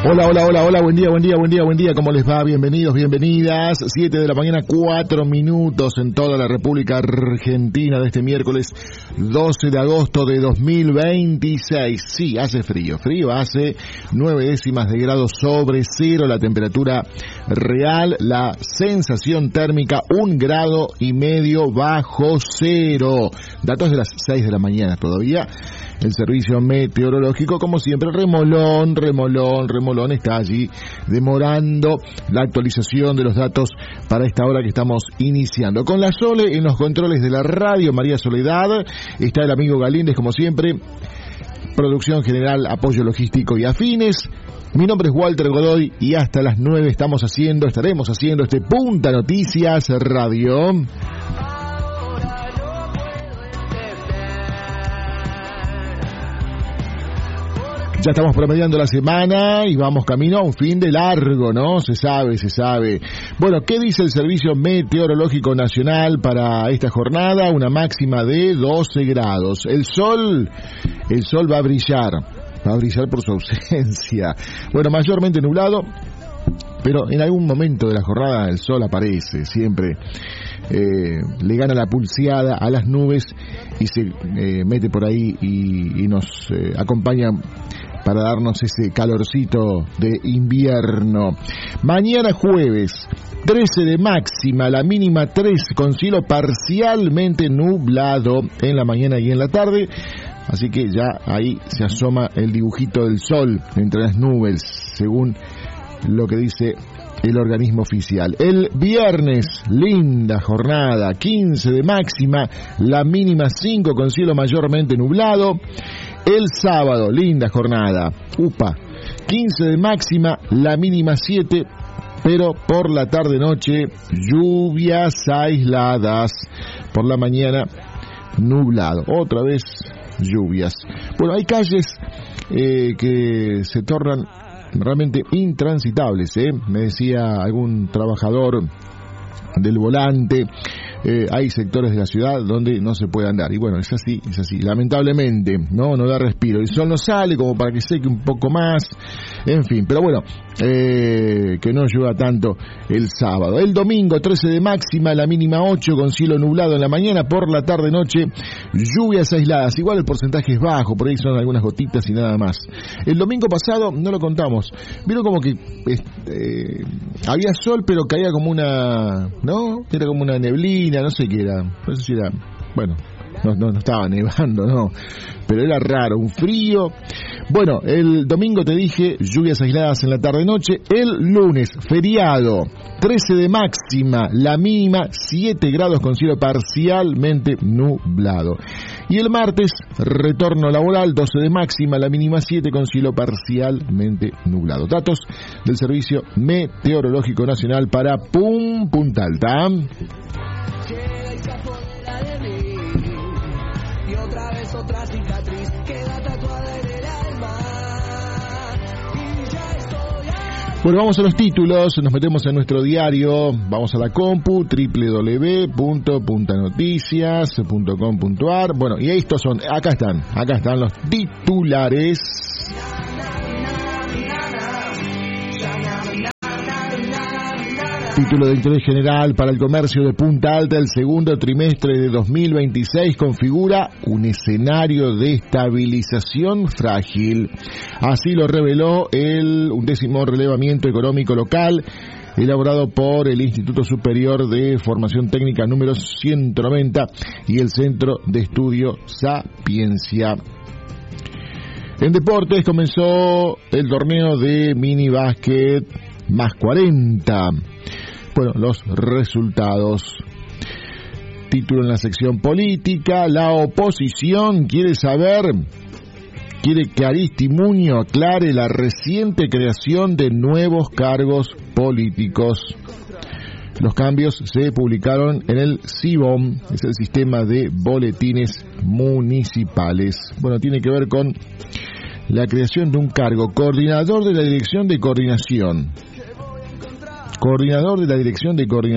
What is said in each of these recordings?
Hola, hola, hola, hola, buen día, buen día, buen día, buen día, ¿cómo les va? Bienvenidos, bienvenidas, 7 de la mañana, 4 minutos en toda la República Argentina de este miércoles 12 de agosto de 2026. Sí, hace frío, hace 9 décimas de grado sobre cero la temperatura real, la sensación térmica 1,5 grados bajo cero. Datos de las 6 de la mañana todavía. El servicio meteorológico, como siempre, remolón, está allí demorando la actualización de los datos para esta hora que estamos iniciando. Con la Sole en los controles de la radio, María Soledad, está el amigo Galíndez, como siempre, producción general, apoyo logístico y afines. Mi nombre es Walter Godoy y hasta las 9 estaremos haciendo este Punta Noticias Radio. Ya estamos promediando la semana y vamos camino a un fin de largo, ¿no? Se sabe. Bueno, ¿qué dice el Servicio Meteorológico Nacional para esta jornada? Una máxima de 12 grados. El sol va a brillar por su ausencia. Bueno, mayormente nublado, pero en algún momento de la jornada el sol aparece, siempre le gana la pulseada a las nubes y se mete por ahí y nos acompaña para darnos ese calorcito de invierno. Mañana jueves, 13 de máxima, la mínima 3, con cielo parcialmente nublado en la mañana y en la tarde. Así que ya ahí se asoma el dibujito del sol entre las nubes, según lo que dice el organismo oficial. El viernes, linda jornada, 15 de máxima, la mínima 5, con cielo mayormente nublado. El sábado, linda jornada, 15 de máxima, la mínima 7, pero por la tarde-noche, lluvias aisladas. Por la mañana, nublado. Otra vez, lluvias. Bueno, hay calles que se tornan realmente intransitables, me decía algún trabajador del volante. Hay sectores de la ciudad donde no se puede andar, y bueno, es así, lamentablemente, no da respiro, el sol no sale como para que seque un poco más, en fin, pero bueno, que no llueva tanto el sábado. El domingo, 13 de máxima, la mínima 8, con cielo nublado en la mañana, por la tarde-noche, lluvias aisladas, igual el porcentaje es bajo, por ahí son algunas gotitas y nada más. El domingo pasado, no lo contamos, vieron como que había sol, pero caía como una, ¿no? Era como una neblina, no sé qué era, no sé si era, bueno, no estaba nevando, no, pero era raro, un frío. Bueno, el domingo te dije, lluvias aisladas en la tarde-noche. El lunes, feriado, 13 de máxima, la mínima 7 grados con cielo parcialmente nublado. Y el martes, retorno laboral, 12 de máxima, la mínima 7 con cielo parcialmente nublado. Datos del Servicio Meteorológico Nacional para Punta Alta. Otra cicatriz queda tatuada en el alma. Bueno, vamos a los títulos, nos metemos en nuestro diario, vamos a la compu, www.puntanoticias.com.ar. Bueno, y estos son, acá están los titulares. Título de interés general para el comercio de Punta Alta: el segundo trimestre de 2026 configura un escenario de estabilización frágil. Así lo reveló el 11º relevamiento económico local, elaborado por el Instituto Superior de Formación Técnica número 190 y el Centro de Estudio Sapiencia. En deportes comenzó el torneo de mini básquet más 40. Bueno, los resultados. Título en la sección política: la oposición quiere que Aristimuño aclare la reciente creación de nuevos cargos políticos. Los cambios se publicaron en el SIBOM, es el sistema de boletines municipales. Bueno, tiene que ver con la creación de un cargo: coordinador de la Dirección de Coordinación.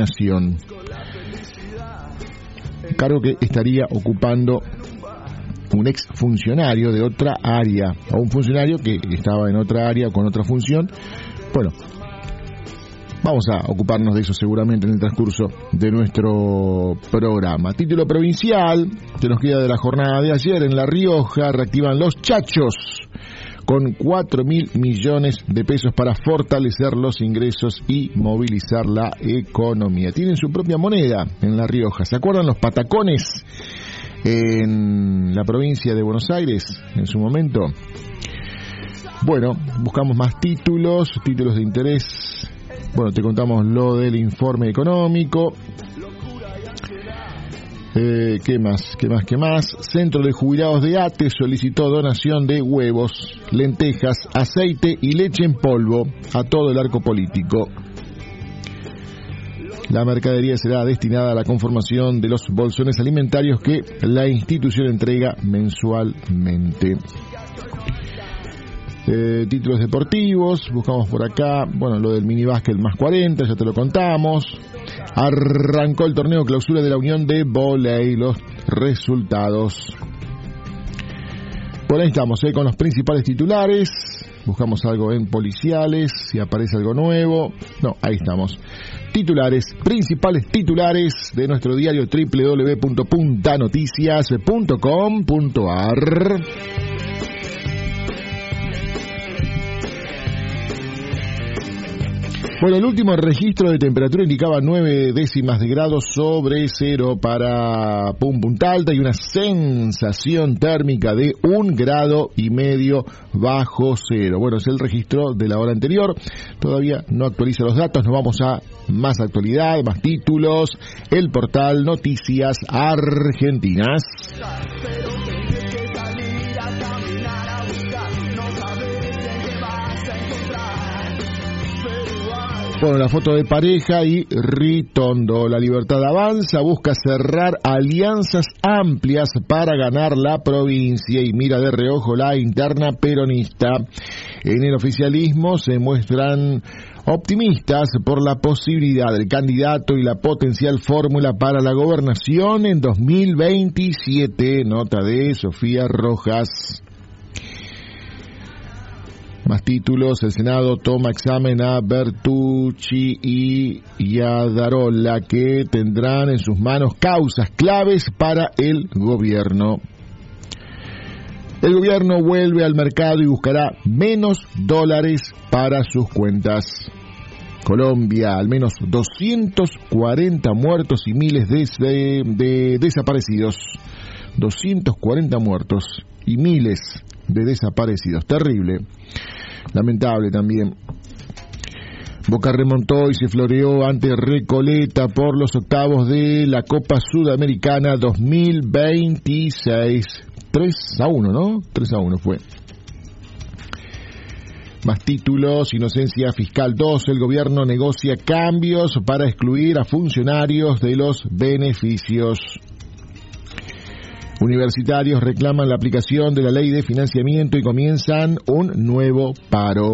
Cargo que estaría ocupando un ex funcionario de otra área, o un funcionario que estaba en otra área con otra función. Bueno, vamos a ocuparnos de eso seguramente en el transcurso de nuestro programa. Título provincial que nos queda de la jornada de ayer: en La Rioja reactivan los chachos con 4.000 millones de pesos para fortalecer los ingresos y movilizar la economía. Tienen su propia moneda en La Rioja. ¿Se acuerdan los patacones en la provincia de Buenos Aires en su momento? Bueno, buscamos más títulos de interés. Bueno, te contamos lo del informe económico. ¿Qué más? Centro de Jubilados de ATE solicitó donación de huevos, lentejas, aceite y leche en polvo a todo el arco político. La mercadería será destinada a la conformación de los bolsones alimentarios que la institución entrega mensualmente. Títulos deportivos, buscamos por acá, bueno, lo del minibásquet más 40, ya te lo contamos. Arrancó el torneo clausura de la Unión de Voley, los resultados. Por ahí estamos, con los principales titulares. Buscamos algo en policiales, si aparece algo nuevo. No, ahí estamos. Principales titulares de nuestro diario www.puntanoticias.com.ar. Bueno, el último registro de temperatura indicaba 9 décimas de grado sobre cero para Punta Alta y una sensación térmica de 1,5 grados bajo cero. Bueno, es el registro de la hora anterior. Todavía no actualiza los datos. Nos vamos a más actualidad, más títulos. El portal Noticias Argentinas. Bueno, la foto de pareja y Ritondo. La Libertad Avanza busca cerrar alianzas amplias para ganar la provincia y mira de reojo la interna peronista. En el oficialismo se muestran optimistas por la posibilidad del candidato y la potencial fórmula para la gobernación en 2027. Nota de Sofía Rojas. Más títulos: el Senado toma examen a Bertucci y a Darola, que tendrán en sus manos causas claves para el gobierno. El gobierno vuelve al mercado y buscará menos dólares para sus cuentas. Colombia, al menos 240 muertos y miles de desaparecidos. 240 muertos y miles de desaparecidos. Terrible. Lamentable también. Boca remontó y se floreó ante Recoleta por los octavos de la Copa Sudamericana 2026. 3-1, ¿no? 3-1 fue. Más títulos: Inocencia Fiscal 2. El gobierno negocia cambios para excluir a funcionarios de los beneficios. Universitarios reclaman la aplicación de la ley de financiamiento y comienzan un nuevo paro.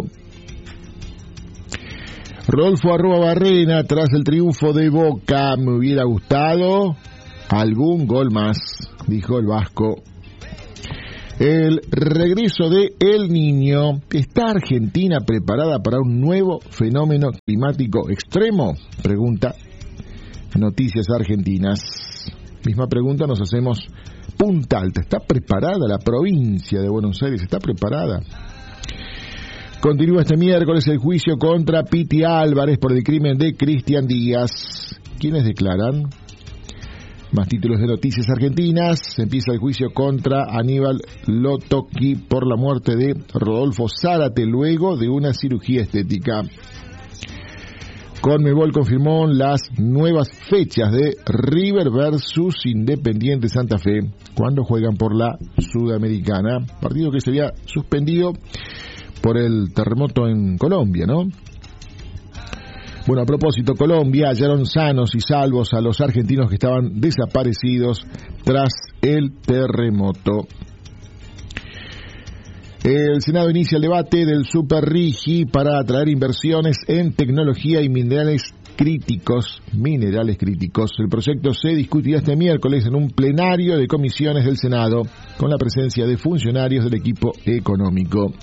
Rodolfo Barrena, tras el triunfo de Boca: me hubiera gustado algún gol más, dijo el vasco. El regreso de El Niño. ¿Está Argentina preparada para un nuevo fenómeno climático extremo? Pregunta Noticias Argentinas. Misma pregunta nos hacemos Punta Alta. ¿Está preparada la provincia de Buenos Aires? ¿Está preparada? Continúa este miércoles el juicio contra Piti Álvarez por el crimen de Cristian Díaz. ¿Quiénes declaran? Más títulos de Noticias Argentinas. Empieza el juicio contra Aníbal Lotocki por la muerte de Rodolfo Zárate luego de una cirugía estética. Conmebol confirmó las nuevas fechas de River versus Independiente Santa Fe cuando juegan por la Sudamericana, partido que se había suspendido por el terremoto en Colombia, ¿no? Bueno, a propósito, Colombia hallaron sanos y salvos a los argentinos que estaban desaparecidos tras el terremoto. El Senado inicia el debate del Super RIGI para atraer inversiones en tecnología y minerales críticos. El proyecto se discutirá este miércoles en un plenario de comisiones del Senado con la presencia de funcionarios del equipo económico.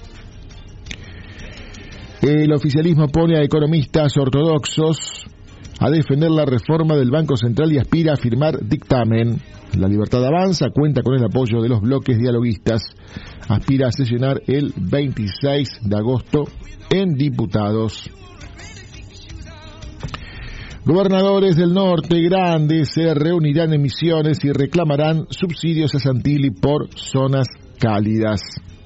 El oficialismo pone a economistas ortodoxos a defender la reforma del Banco Central y aspira a firmar dictamen. La Libertad Avanza cuenta con el apoyo de los bloques dialoguistas. Aspira a sesionar el 26 de agosto en diputados. Gobernadores del norte grandes se reunirán en Misiones y reclamarán subsidios a Santilli por zonas cálidas.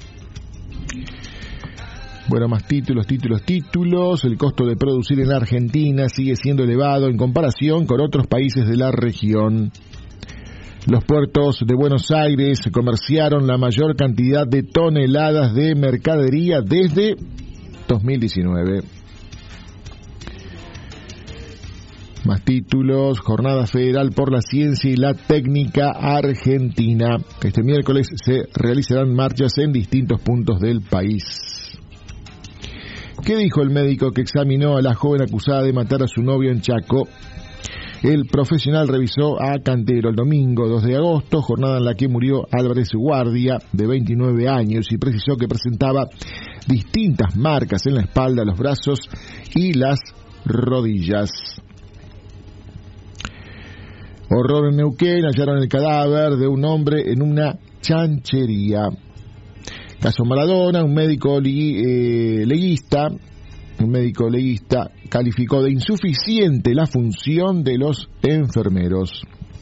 Bueno, más títulos. El costo de producir en Argentina sigue siendo elevado en comparación con otros países de la región. Los puertos de Buenos Aires comerciaron la mayor cantidad de toneladas de mercadería desde 2019. Más títulos. Jornada Federal por la Ciencia y la Técnica Argentina. Este miércoles se realizarán marchas en distintos puntos del país. ¿Qué dijo el médico que examinó a la joven acusada de matar a su novio en Chaco? El profesional revisó a Cantero el domingo 2 de agosto, jornada en la que murió Álvarez Guardia, de 29 años, y precisó que presentaba distintas marcas en la espalda, los brazos y las rodillas. Horror en Neuquén, hallaron el cadáver de un hombre en una chanchería. Caso Maradona, un médico leguista calificó de insuficiente la función de los enfermeros.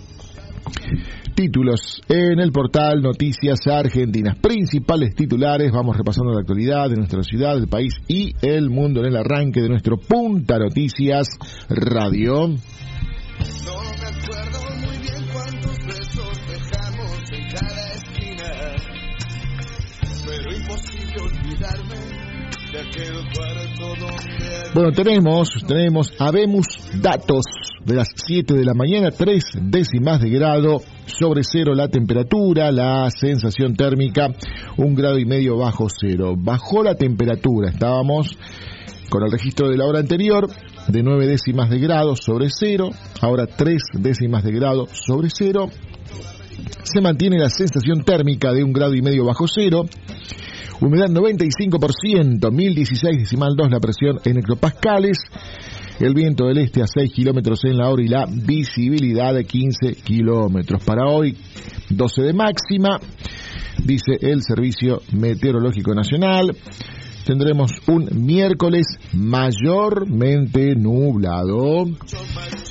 Títulos en el portal Noticias Argentinas. Principales titulares, vamos repasando la actualidad de nuestra ciudad, del país y el mundo en el arranque de nuestro Punta Noticias Radio. No me acuerdo muy bien cuántos besos dejamos en cada esquina, pero imposible olvidarme de aquel cuarto donde... Bueno, tenemos, habemos datos de las 7 de la mañana, 3 décimas de grado sobre cero la temperatura, la sensación térmica 1,5 grados bajo cero. Bajó la temperatura, estábamos con el registro de la hora anterior de 9 décimas de grado sobre cero, ahora 3 décimas de grado sobre cero. Se mantiene la sensación térmica de 1,5 grados bajo cero. Humedad 95%, 1016,2 la presión en hectopascales. El viento del este a 6 kilómetros en la hora y la visibilidad de 15 kilómetros. Para hoy, 12 de máxima, dice el Servicio Meteorológico Nacional. Tendremos un miércoles mayormente nublado.